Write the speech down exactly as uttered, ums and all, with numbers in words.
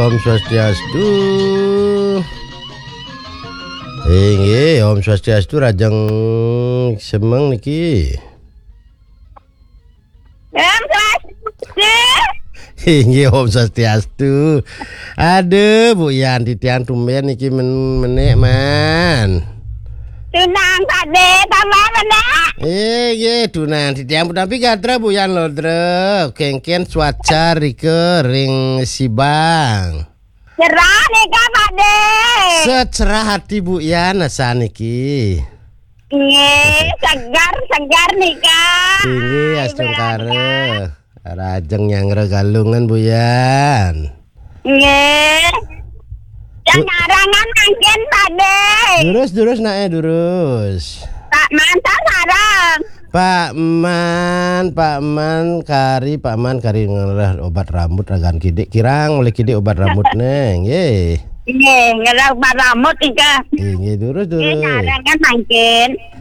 Om Swastiastu. Inggih, Om Swastiastu rajeng semeng niki. Om Swastiastu. Inggih Om Swastiastu. Aduh Bu Yan titian tumben niki men menek man. Tunang Pakde tambah menek. Inggih tunang titian tapi gatra Bu Yan lho Dre. Kengken cuaca rike ring Sibang. Cerah nih Kak Pakde. Secerah hati Bu Yan saniki. Nggih, segar segar nih Kak. Inggih astungkare. Rajeng yang regalungan Bu Yan. Nggih. Jangarangan mangken Pakde. Durus durus nae durus. Tak mantar sarang. Pak Man, Pak Man kari, Pak Man kari ngerah obat rambut ragan kidik kirang oleh kidik obat rambut neng, ye. Nggih, ngerah obat rambut ika. Inggih durus Nggih, durus. nyarangan mangken.